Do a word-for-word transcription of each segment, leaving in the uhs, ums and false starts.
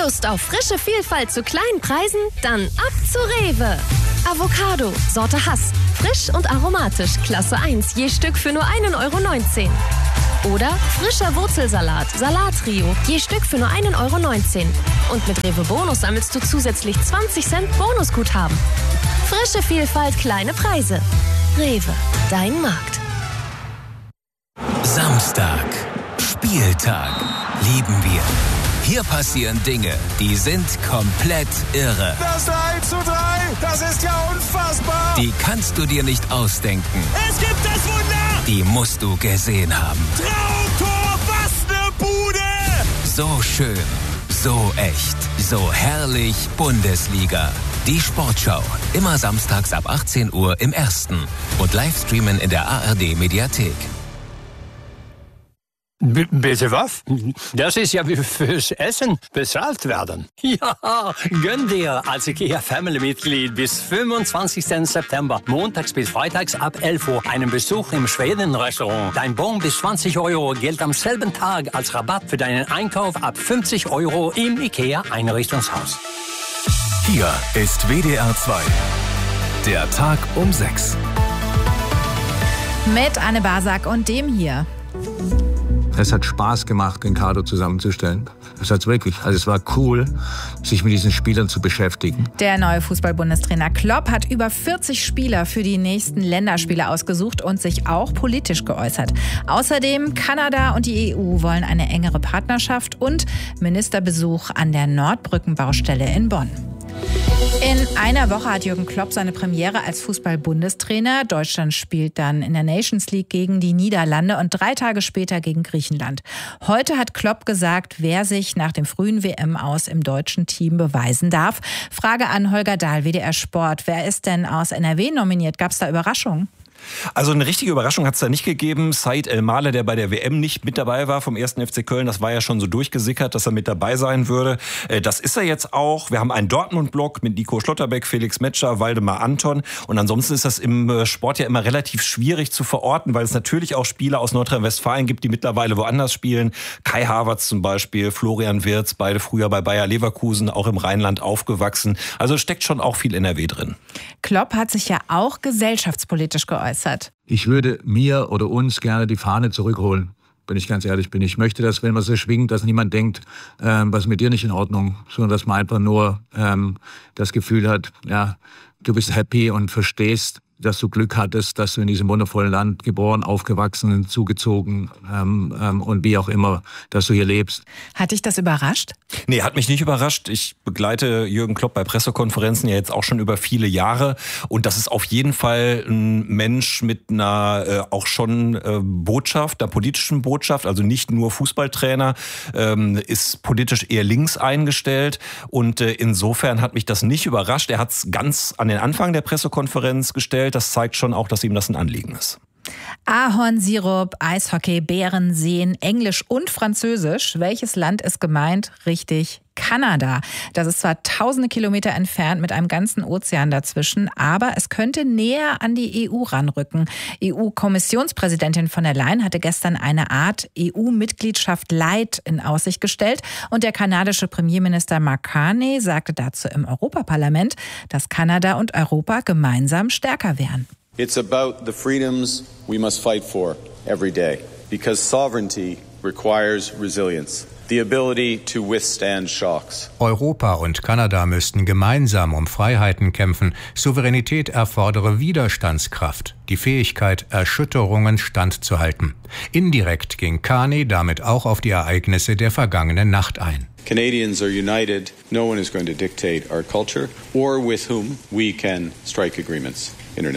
Lust auf frische Vielfalt zu kleinen Preisen? Dann ab zu Rewe. Avocado, Sorte Hass. Frisch und aromatisch, Klasse eins, je Stück für nur einen Euro neunzehn. Oder frischer Wurzelsalat, Salattrio, je Stück für nur einen Euro neunzehn. Und mit Rewe Bonus sammelst du zusätzlich zwanzig Cent Bonusguthaben. Frische Vielfalt, kleine Preise. Rewe, dein Markt. Samstag, Spieltag, lieben wir. Hier passieren Dinge, die sind komplett irre. Das drei zu drei, das ist ja unfassbar. Die kannst du dir nicht ausdenken. Es gibt das Wunder. Die musst du gesehen haben. Traumtor, was ne Bude. So schön, so echt, so herrlich Bundesliga. Die Sportschau, immer samstags ab achtzehn Uhr im Ersten und Livestreamen in der A R D-Mediathek. B- bitte was? Das ist ja wie fürs Essen bezahlt werden. Ja, gönn dir als IKEA-Family-Mitglied bis fünfundzwanzigsten September, montags bis freitags ab elf Uhr, einen Besuch im Schweden-Restaurant. Dein Bon bis zwanzig Euro gilt am selben Tag als Rabatt für deinen Einkauf ab fünfzig Euro im IKEA-Einrichtungshaus. Hier ist W D R zwei. Der Tag um sechs. Mit Anne Basak und dem hier. Es hat Spaß gemacht, den Kader zusammenzustellen. Es hat wirklich. Also es war cool, sich mit diesen Spielern zu beschäftigen. Der neue Fußball-Bundestrainer Klopp hat über vierzig Spieler für die nächsten Länderspiele ausgesucht und sich auch politisch geäußert. Außerdem Kanada und die E U wollen eine engere Partnerschaft und Ministerbesuch an der Nordbrückenbaustelle in Bonn. In einer Woche hat Jürgen Klopp seine Premiere als Fußball-Bundestrainer. Deutschland spielt dann in der Nations League gegen die Niederlande und drei Tage später gegen Griechenland. Heute hat Klopp gesagt, wer sich nach dem frühen W M-Aus im deutschen Team beweisen darf. Frage an Holger Dahl, W D R Sport. Wer ist denn aus N R W nominiert? Gab es da Überraschungen? Also eine richtige Überraschung hat es da nicht gegeben. Said El-Maleh, der bei der W M nicht mit dabei war vom ersten F C Köln, das war ja schon so durchgesickert, dass er mit dabei sein würde. Das ist er jetzt auch. Wir haben einen Dortmund-Block mit Nico Schlotterbeck, Felix Metscher, Waldemar Anton. Und ansonsten ist das im Sport ja immer relativ schwierig zu verorten, weil es natürlich auch Spieler aus Nordrhein-Westfalen gibt, die mittlerweile woanders spielen. Kai Havertz zum Beispiel, Florian Wirtz, beide früher bei Bayer Leverkusen, auch im Rheinland aufgewachsen. Also steckt schon auch viel N R W drin. Klopp hat sich ja auch gesellschaftspolitisch geäußert. Ich würde mir oder uns gerne die Fahne zurückholen, wenn ich ganz ehrlich bin. Ich möchte, dass, wenn man so schwingt, dass niemand denkt, ähm, was ist mit dir nicht in Ordnung, sondern dass man einfach nur ähm, das Gefühl hat, ja, du bist happy und verstehst, dass du Glück hattest, dass du in diesem wundervollen Land geboren, aufgewachsen, zugezogen ähm, ähm, und wie auch immer, dass du hier lebst. Hat dich das überrascht? Nee, hat mich nicht überrascht. Ich begleite Jürgen Klopp bei Pressekonferenzen ja jetzt auch schon über viele Jahre. Und das ist auf jeden Fall ein Mensch mit einer äh, auch schon äh, Botschaft, einer politischen Botschaft. Also nicht nur Fußballtrainer, ähm, ist politisch eher links eingestellt. Und äh, insofern hat mich das nicht überrascht. Er hat es ganz an den Anfang der Pressekonferenz gestellt. Das zeigt schon auch, dass ihm das ein Anliegen ist. Ahornsirup, Eishockey, Bären, Seen, Englisch und Französisch. Welches Land ist gemeint? Richtig, Kanada. Das ist zwar tausende Kilometer entfernt mit einem ganzen Ozean dazwischen, aber es könnte näher an die E U ranrücken. E U-Kommissionspräsidentin von der Leyen hatte gestern eine Art E U-Mitgliedschaft Light in Aussicht gestellt und der kanadische Premierminister Mark Carney sagte dazu im Europaparlament, dass Kanada und Europa gemeinsam stärker wären. It's about the freedoms we must fight for every day, because sovereignty requires resilience, the ability to withstand shocks. Europa und Kanada müssten gemeinsam um Freiheiten kämpfen. Souveränität erfordere Widerstandskraft, die Fähigkeit, Erschütterungen standzuhalten. Indirekt ging Carney damit auch auf die Ereignisse der vergangenen Nacht ein. Canadians are united. No one is going to dictate our culture or with whom we can strike agreements.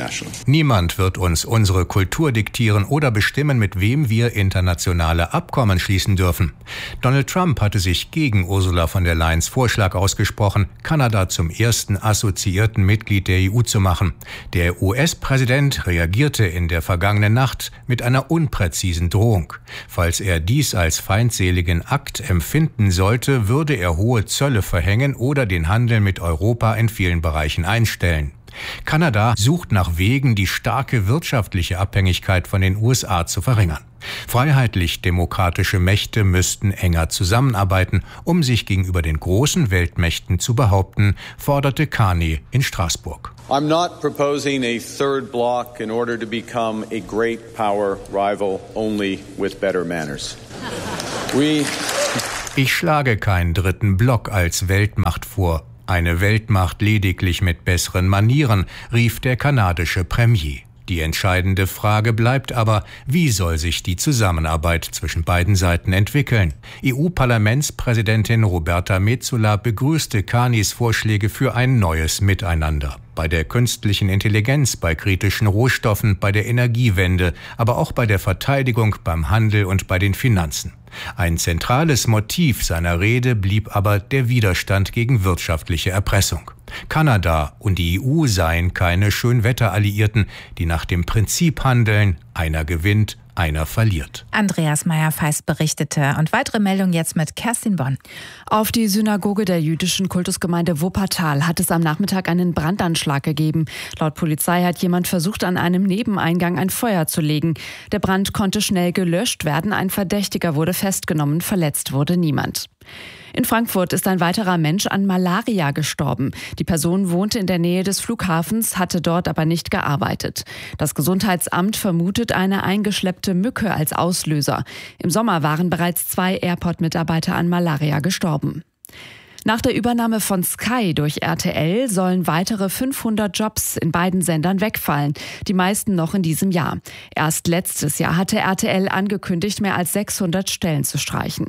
Niemand wird uns unsere Kultur diktieren oder bestimmen, mit wem wir internationale Abkommen schließen dürfen. Donald Trump hatte sich gegen Ursula von der Leyens Vorschlag ausgesprochen, Kanada zum ersten assoziierten Mitglied der E U zu machen. Der U S-Präsident reagierte in der vergangenen Nacht mit einer unpräzisen Drohung. Falls er dies als feindseligen Akt empfinden sollte, würde er hohe Zölle verhängen oder den Handel mit Europa in vielen Bereichen einstellen. Kanada sucht nach Wegen, die starke wirtschaftliche Abhängigkeit von den U S A zu verringern. Freiheitlich-demokratische Mächte müssten enger zusammenarbeiten, um sich gegenüber den großen Weltmächten zu behaupten, forderte Carney in Straßburg. I'm not proposing a third bloc in order to become a great power rival only with better manners. We Ich schlage keinen dritten Block als Weltmacht vor. Eine Weltmacht lediglich mit besseren Manieren, rief der kanadische Premier. Die entscheidende Frage bleibt aber, wie soll sich die Zusammenarbeit zwischen beiden Seiten entwickeln? E U-Parlamentspräsidentin Roberta Metsola begrüßte Carneys Vorschläge für ein neues Miteinander. Bei der künstlichen Intelligenz, bei kritischen Rohstoffen, bei der Energiewende, aber auch bei der Verteidigung, beim Handel und bei den Finanzen. Ein zentrales Motiv seiner Rede blieb aber der Widerstand gegen wirtschaftliche Erpressung. Kanada und die E U seien keine Schönwetteralliierten, die nach dem Prinzip handeln, einer gewinnt, einer verliert. Andreas Meyer-Feist berichtete. Und weitere Meldungen jetzt mit Kerstin Bonn. Auf die Synagoge der jüdischen Kultusgemeinde Wuppertal hat es am Nachmittag einen Brandanschlag gegeben. Laut Polizei hat jemand versucht, an einem Nebeneingang ein Feuer zu legen. Der Brand konnte schnell gelöscht werden. Ein Verdächtiger wurde festgenommen. Verletzt wurde niemand. In Frankfurt ist ein weiterer Mensch an Malaria gestorben. Die Person wohnte in der Nähe des Flughafens, hatte dort aber nicht gearbeitet. Das Gesundheitsamt vermutet eine eingeschleppte Mücke als Auslöser. Im Sommer waren bereits zwei Airport-Mitarbeiter an Malaria gestorben. Nach der Übernahme von Sky durch R T L sollen weitere fünfhundert Jobs in beiden Sendern wegfallen, die meisten noch in diesem Jahr. Erst letztes Jahr hatte R T L angekündigt, mehr als sechshundert Stellen zu streichen.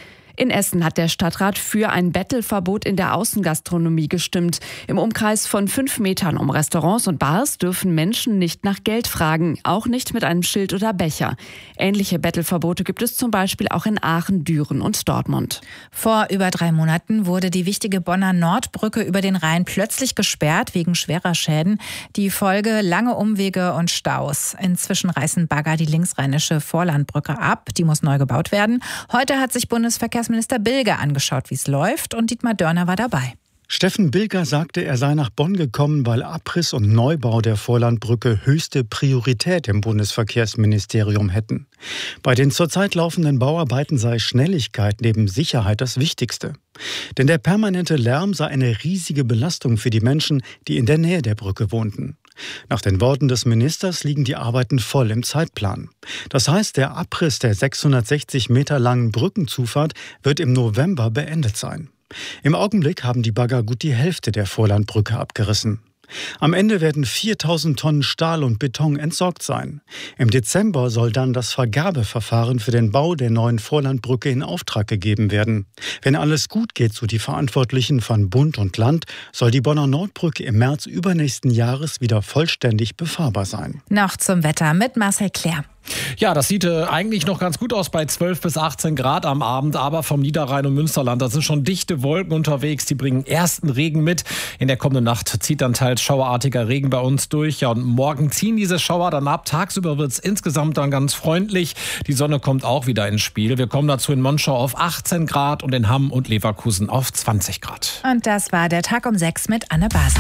In Essen hat der Stadtrat für ein Bettelverbot in der Außengastronomie gestimmt. Im Umkreis von fünf Metern um Restaurants und Bars dürfen Menschen nicht nach Geld fragen, auch nicht mit einem Schild oder Becher. Ähnliche Bettelverbote gibt es zum Beispiel auch in Aachen, Düren und Dortmund. Vor über drei Monaten wurde die wichtige Bonner Nordbrücke über den Rhein plötzlich gesperrt wegen schwerer Schäden. Die Folge lange Umwege und Staus. Inzwischen reißen Bagger die linksrheinische Vorlandbrücke ab. Die muss neu gebaut werden. Heute hat sich Bundesverkehrsminister Bilger angeschaut, wie es läuft, und Dietmar Dörner war dabei. Steffen Bilger sagte, er sei nach Bonn gekommen, weil Abriss und Neubau der Vorlandbrücke höchste Priorität im Bundesverkehrsministerium hätten. Bei den zurzeit laufenden Bauarbeiten sei Schnelligkeit neben Sicherheit das Wichtigste. Denn der permanente Lärm sei eine riesige Belastung für die Menschen, die in der Nähe der Brücke wohnten. Nach den Worten des Ministers liegen die Arbeiten voll im Zeitplan. Das heißt, der Abriss der sechshundertsechzig Meter langen Brückenzufahrt wird im November beendet sein. Im Augenblick haben die Bagger gut die Hälfte der Vorlandbrücke abgerissen. Am Ende werden viertausend Tonnen Stahl und Beton entsorgt sein. Im Dezember soll dann das Vergabeverfahren für den Bau der neuen Vorlandbrücke in Auftrag gegeben werden. Wenn alles gut geht, so die Verantwortlichen von Bund und Land, soll die Bonner Nordbrücke im März übernächsten Jahres wieder vollständig befahrbar sein. Noch zum Wetter mit Marcel Claire. Ja, das sieht äh, eigentlich noch ganz gut aus bei zwölf bis achtzehn Grad am Abend, aber vom Niederrhein und Münsterland, da sind schon dichte Wolken unterwegs, die bringen ersten Regen mit. In der kommenden Nacht zieht dann teils schauerartiger Regen bei uns durch. Ja, und morgen ziehen diese Schauer dann ab. Tagsüber wird es insgesamt dann ganz freundlich. Die Sonne kommt auch wieder ins Spiel. Wir kommen dazu in Monschau auf achtzehn Grad und in Hamm und Leverkusen auf zwanzig Grad. Und das war der Tag um sechs mit Anne Baser.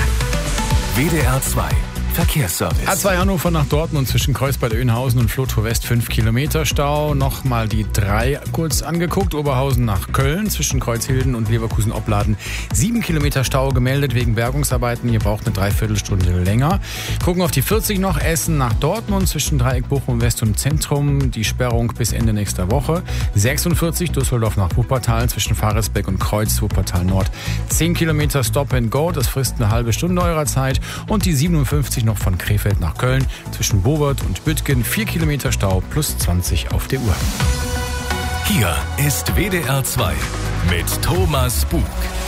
W D R zwei Verkehrsservice. A zwei Hannover nach Dortmund zwischen Kreuzbad Oeynhausen und Flotow West fünf Kilometer Stau. Nochmal die drei kurz angeguckt. Oberhausen nach Köln zwischen Kreuzhilden und Leverkusen-Opladen. sieben Kilometer Stau gemeldet wegen Bergungsarbeiten. Ihr braucht eine Dreiviertelstunde länger. Gucken auf die vierzig noch. Essen nach Dortmund zwischen Dreieck Bochum West und Zentrum. Die Sperrung bis Ende nächster Woche. sechsundvierzig Düsseldorf nach Wuppertal zwischen Faresbeck und Kreuz Wuppertal Nord. zehn Kilometer Stop and Go. Das frisst eine halbe Stunde eurer Zeit. Und die siebenundfünfzig noch von Krefeld nach Köln zwischen Bobert und Büttgen. vier Kilometer Stau plus zwanzig auf der Uhr. Hier ist W D R zwei mit Thomas Bug.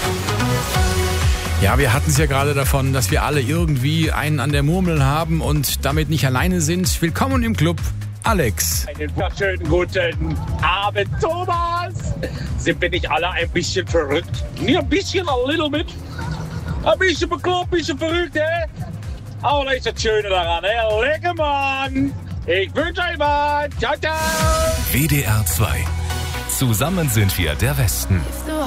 Ja, wir hatten es ja gerade davon, dass wir alle irgendwie einen an der Murmel haben und damit nicht alleine sind. Willkommen im Club, Alex. Einen schönen guten Abend, Thomas. Sind wir nicht alle ein bisschen verrückt? Nicht ein bisschen, a little bit. Ein bisschen bekloppt, ein bisschen verrückt, hä? Aber das ist das Schöne daran, hä? Lecker Mann. Ich wünsche euch was. Ciao, ciao. W D R zwei. Zusammen sind wir der Westen.